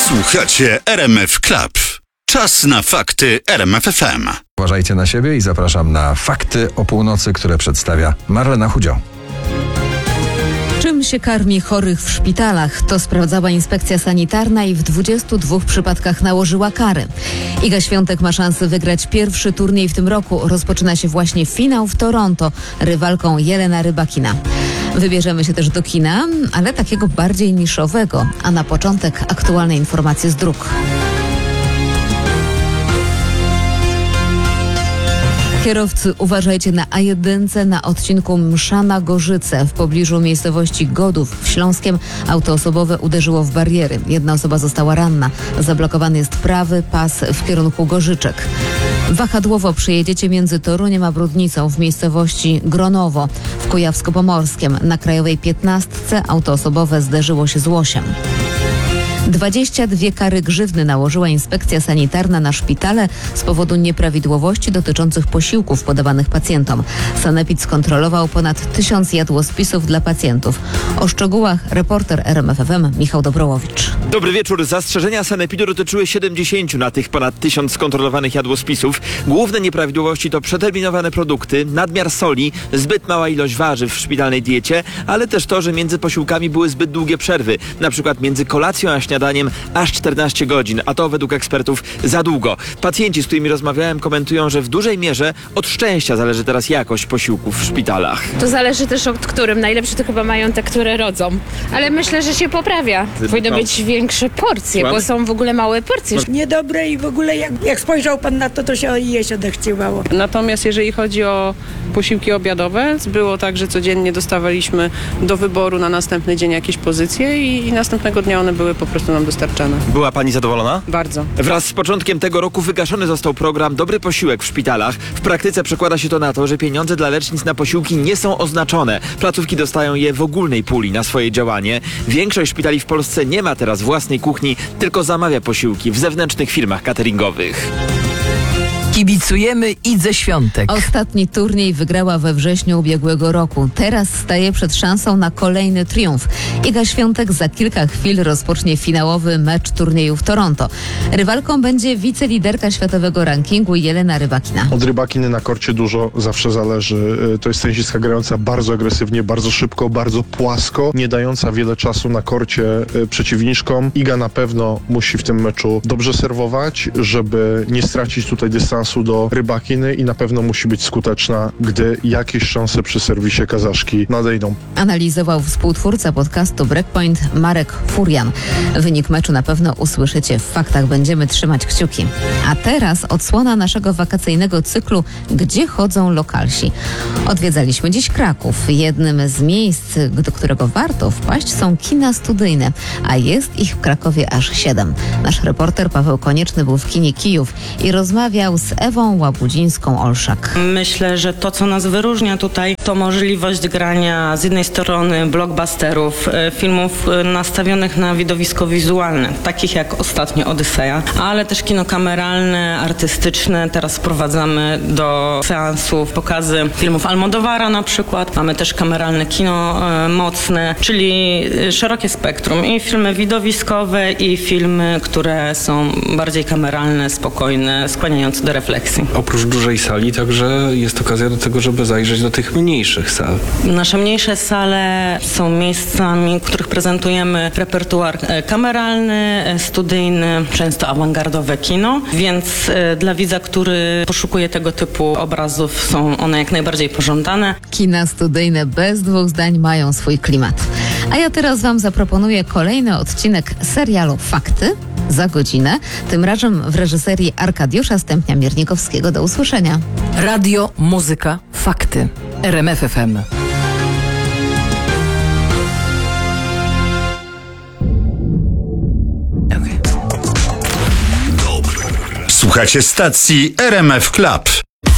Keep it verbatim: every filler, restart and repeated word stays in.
Słuchacie R M F Club. Czas na fakty R M F F M. Uważajcie na siebie i zapraszam na fakty o północy, które przedstawia Marlena Chudzio. Czym się karmi chorych w szpitalach? To sprawdzała inspekcja sanitarna i w dwudziestu dwóch przypadkach nałożyła kary. Iga Świątek ma szansę wygrać pierwszy turniej w tym roku. Rozpoczyna się właśnie finał w Toronto, rywalką Jelena Rybakina. Wybierzemy się też do kina, ale takiego bardziej niszowego. A na początek aktualne informacje z dróg. Kierowcy, uważajcie na A jeden na odcinku Mszana-Gorzyce. W pobliżu miejscowości Godów w Śląskiem auto osobowe uderzyło w bariery. Jedna osoba została ranna. Zablokowany jest prawy pas w kierunku Gorzyczek. Wahadłowo przejedziecie między Toruniem a Brudnicą w miejscowości Gronowo w Kujawsko-Pomorskiem. Na Krajowej piętnastce auto osobowe zderzyło się z łosiem. dwadzieścia dwie kary grzywny nałożyła inspekcja sanitarna na szpitale z powodu nieprawidłowości dotyczących posiłków podawanych pacjentom. Sanepid skontrolował ponad tysiąc jadłospisów dla pacjentów. O szczegółach reporter R M F F M Michał Dobrołowicz. Dobry wieczór. Zastrzeżenia sanepidu dotyczyły siedemdziesięciu na tych ponad tysiąc skontrolowanych jadłospisów. Główne nieprawidłowości to przeterminowane produkty, nadmiar soli, zbyt mała ilość warzyw w szpitalnej diecie, ale też to, że między posiłkami były zbyt długie przerwy, na przykład między kolacją a śniadaniem aż czternaście godzin, a to według ekspertów za długo. Pacjenci, z którymi rozmawiałem, komentują, że w dużej mierze od szczęścia zależy teraz jakość posiłków w szpitalach. To zależy też od którym. Najlepsze to chyba mają te, które rodzą. Ale myślę, że się poprawia. Powinny być większe porcje, bo są w ogóle małe porcje. Niedobre i w ogóle jak, jak spojrzał pan na to, to się jeść odechciewało. Natomiast jeżeli chodzi o posiłki obiadowe, było tak, że codziennie dostawaliśmy do wyboru na następny dzień jakieś pozycje i, i następnego dnia one były po prostu nam dostarczane. Była pani zadowolona? Bardzo. Wraz z początkiem tego roku wygaszony został program Dobry Posiłek w szpitalach. W praktyce przekłada się to na to, że pieniądze dla lecznic na posiłki nie są oznaczone. Placówki dostają je w ogólnej puli na swoje działanie. Większość szpitali w Polsce nie ma teraz własnej kuchni, tylko zamawia posiłki w zewnętrznych firmach cateringowych. Kibicujemy Idze Świątek. Ostatni turniej wygrała we wrześniu ubiegłego roku. Teraz staje przed szansą na kolejny triumf. Iga Świątek za kilka chwil rozpocznie finałowy mecz turnieju w Toronto. Rywalką będzie wiceliderka światowego rankingu Jelena Rybakina. Od Rybakiny na korcie dużo zawsze zależy. To jest tenisistka grająca bardzo agresywnie, bardzo szybko, bardzo płasko, nie dająca wiele czasu na korcie przeciwniczkom. Iga na pewno musi w tym meczu dobrze serwować, żeby nie stracić tutaj dystansu do Rybakiny i na pewno musi być skuteczna, gdy jakieś szanse przy serwisie kazaszki nadejdą. Analizował współtwórca podcastu Breakpoint Marek Furian. Wynik meczu na pewno usłyszycie w faktach. Będziemy trzymać kciuki. A teraz odsłona naszego wakacyjnego cyklu Gdzie chodzą lokalsi. Odwiedzaliśmy dziś Kraków. Jednym z miejsc, do którego warto wpaść, są kina studyjne, a jest ich w Krakowie aż siedem. Nasz reporter Paweł Konieczny był w kinie Kijów i rozmawiał z Ewą Łabudzińską-Olszak. Myślę, że to, co nas wyróżnia tutaj, to możliwość grania z jednej strony blockbusterów, filmów nastawionych na widowisko wizualne, takich jak ostatnio Odyseja, ale też kino kameralne, artystyczne. Teraz wprowadzamy do seansów pokazy filmów Almodovara na przykład. Mamy też kameralne kino e, mocne, czyli szerokie spektrum. I filmy widowiskowe, i filmy, które są bardziej kameralne, spokojne, skłaniające do refleksji. Oprócz dużej sali także jest okazja do tego, żeby zajrzeć do tych mniejszych sal. Nasze mniejsze sale są miejscami, w których prezentujemy repertuar kameralny, studyjny, często awangardowe kino, więc dla widza, który poszukuje tego typu obrazów, są one jak najbardziej pożądane. Kina studyjne bez dwóch zdań mają swój klimat. A ja teraz wam zaproponuję kolejny odcinek serialu Fakty za godzinę, tym razem w reżyserii Arkadiusza Stępnia-Miernikowskiego. Do usłyszenia. Radio, muzyka, fakty. R M F F M. Słuchacie stacji R M F Club.